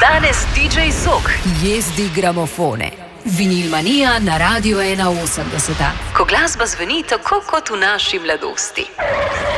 Danes DJ Sok jezdi gramofone. Vinilmanija na Radio 81. Ko glasba zveni tako kot v naši mladosti.